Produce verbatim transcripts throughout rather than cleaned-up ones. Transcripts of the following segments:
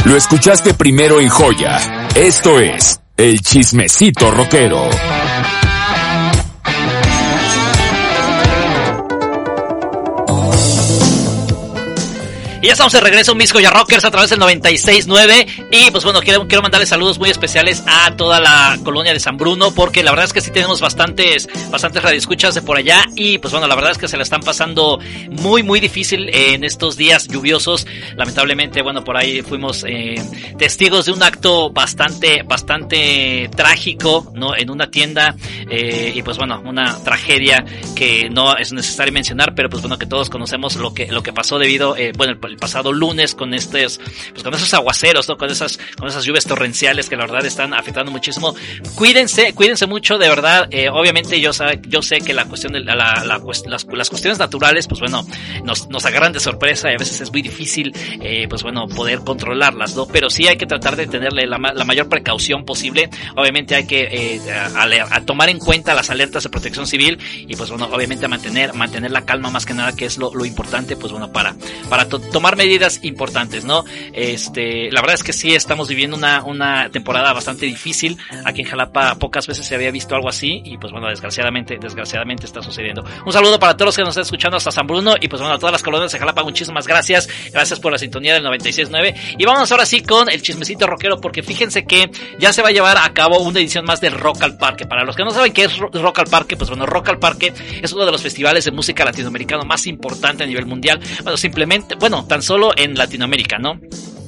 Lo escuchaste primero en Joya. Esto es El Chismecito Rockero. Y ya estamos de regreso, mis Joya Rockers, a través del noventa y seis punto nueve. Y pues bueno, quiero, quiero mandarles saludos muy especiales a toda la colonia de San Bruno, porque la verdad es que sí tenemos bastantes bastantes radioescuchas de por allá. Y pues bueno, la verdad es que se la están pasando muy muy difícil en estos días lluviosos. Lamentablemente, bueno, por ahí fuimos eh, testigos de un acto bastante bastante trágico, ¿no? En una tienda, eh, y pues bueno, una tragedia que no es necesario mencionar, pero pues bueno, que todos conocemos lo que lo que pasó debido, eh, bueno, el, el pasado lunes con estos, pues con esos aguaceros, ¿no? Con esas, con esas lluvias torrenciales que la verdad están afectando muchísimo. Cuídense, cuídense mucho, de verdad. Eh, obviamente yo sé, yo sé que la cuestión de la, la, la las, las cuestiones naturales, pues bueno, nos, nos agarran de sorpresa y a veces es muy difícil, eh, pues bueno, poder controlarlas, ¿no? Pero sí hay que tratar de tenerle la, la mayor precaución posible. Obviamente hay que eh, a, a tomar en cuenta las alertas de protección civil y pues bueno, obviamente a mantener, mantener la calma más que nada, que es lo, lo importante, pues bueno, para, para to- tomar medidas importantes, ¿no? Este, la verdad es que sí estamos viviendo una, una temporada bastante difícil. Aquí en Jalapa pocas veces se había visto algo así y pues bueno, desgraciadamente, desgraciadamente está sucediendo. Un saludo para todos los que nos están escuchando hasta San Bruno y pues bueno, a todas las colonias de Jalapa, muchísimas gracias. Gracias por la sintonía del noventa y seis punto nueve. Y vamos ahora sí con el chismecito rockero, porque fíjense que ya se va a llevar a cabo una edición más de Rock al Parque. Para los que no saben qué es Rock al Parque, pues bueno, Rock al Parque es uno de los festivales de música latinoamericano más importante a nivel mundial. Bueno, simplemente, bueno, tan solo en Latinoamérica, ¿no?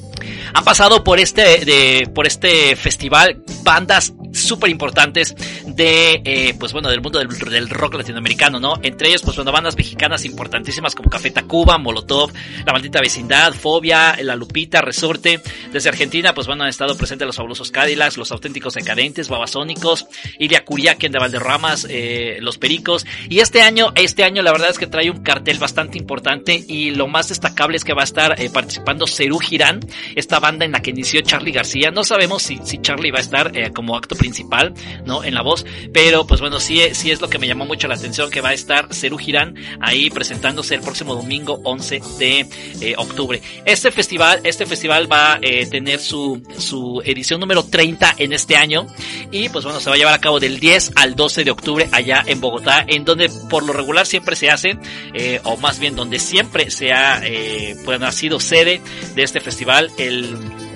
Han pasado por este de por este festival bandas súper importantes de eh, pues bueno, del mundo del, del rock latinoamericano, ¿no? Entre ellos, pues bueno, bandas mexicanas importantísimas como Café Tacuba, Molotov, La Maldita Vecindad, Fobia, La Lupita, Resorte. Desde Argentina, pues bueno, han estado presentes los Fabulosos Cadillacs, Los Auténticos Decadentes, Babasónicos, Ilia Curiaquen de Valderramas, eh, Los Pericos. Y este año, este año la verdad es que trae un cartel bastante importante y lo más destacable es que va a estar eh, participando Serú Girán, esta banda en la que inició Charly García. No sabemos si, si Charly va a estar eh, como acto principal, ¿no? En la voz, pero pues bueno, sí, sí es lo que me llamó mucho la atención, que va a estar Serú Girán ahí presentándose el próximo domingo once de eh, octubre. Este festival, este festival va a eh, tener su, su edición número treinta en este año y pues bueno, se va a llevar a cabo del diez al doce de octubre allá en Bogotá, en donde por lo regular siempre se hace, eh, o más bien donde siempre se ha, eh, pues ha sido sede de este festival, el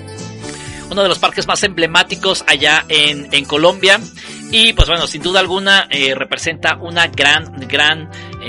uno de los parques más emblemáticos allá en, en Colombia. Y pues bueno, sin duda alguna eh, representa una gran, gran,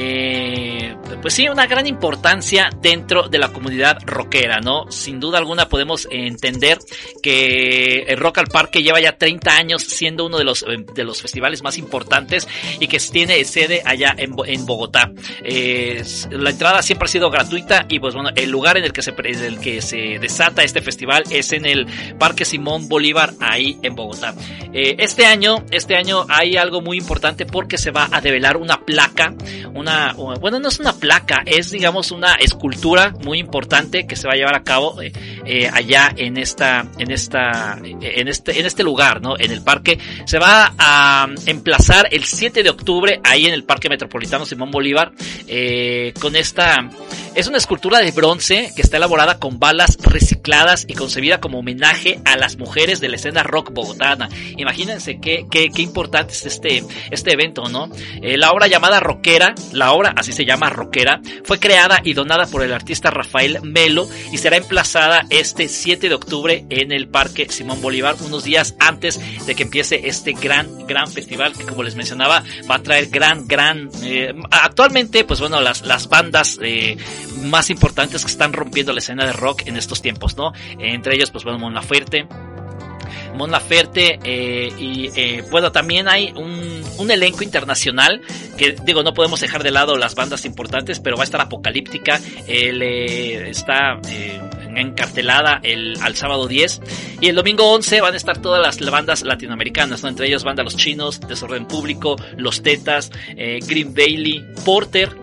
eh, pues sí, una gran importancia dentro de la comunidad rockera, ¿no? Sin duda alguna podemos entender que el Rock al Parque lleva ya treinta años siendo uno de los, de los festivales más importantes y que tiene sede allá en, en Bogotá. Eh, la entrada siempre ha sido gratuita y pues bueno, el lugar en el que se, en el que se desata este festival es en el Parque Simón Bolívar, ahí en Bogotá. Eh, este año, este Este año hay algo muy importante porque se va a develar una placa, una, bueno, no es una placa, es digamos una escultura muy importante que se va a llevar a cabo eh, eh, allá en esta, en esta, en este, en este lugar, ¿no? En el parque. Se va a emplazar el siete de octubre ahí en el Parque Metropolitano Simón Bolívar, eh, con esta, es una escultura de bronce que está elaborada con balas recicladas y concebida como homenaje a las mujeres de la escena rock bogotana. Imagínense qué, qué, qué importante es este, este evento, ¿no? Eh, la obra llamada Rockera, la obra así se llama Rockera, fue creada y donada por el artista Rafael Melo y será emplazada este siete de octubre en el Parque Simón Bolívar, unos días antes de que empiece este gran, gran festival que, como les mencionaba, va a traer gran, gran, eh, actualmente, pues bueno, las, las bandas eh, más importantes que están rompiendo la escena de rock en estos tiempos, ¿no? Eh, entre ellos, pues bueno, Mon Laferte, Mon Laferte eh, y eh, bueno, también hay un, un elenco internacional que digo, no podemos dejar de lado las bandas importantes, pero va a estar Apocalíptica, él eh, está eh, encartelada el, al sábado diez y el domingo once van a estar todas las bandas latinoamericanas, ¿no? Entre ellos banda Los Chinos, Desorden Público, Los Tetas, eh, Green Bailey, Porter,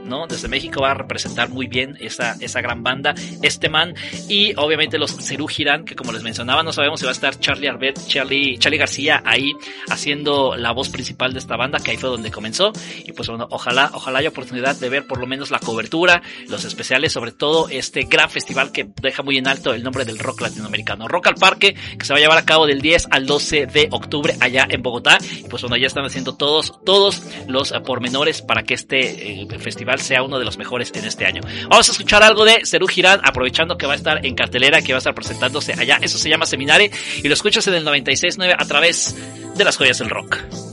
¿no? Desde México va a representar muy bien esa, esa gran banda, este man, y obviamente los Serú Girán, que como les mencionaba, no sabemos si va a estar Charlie Arbet, Charlie, Charlie García ahí haciendo la voz principal de esta banda, que ahí fue donde comenzó, y pues bueno, ojalá, ojalá haya oportunidad de ver por lo menos la cobertura, los especiales, sobre todo este gran festival que deja muy en alto el nombre del rock latinoamericano, Rock al Parque, que se va a llevar a cabo del diez al doce de octubre allá en Bogotá, y pues bueno, ya están haciendo todos, todos los uh, pormenores para que este eh, festival sea uno de los mejores en este año. Vamos a escuchar algo de Serú Girán, aprovechando que va a estar en cartelera, que va a estar presentándose allá. Eso se llama Seminare, y lo escuchas en el noventa y seis punto nueve a través de las joyas del rock.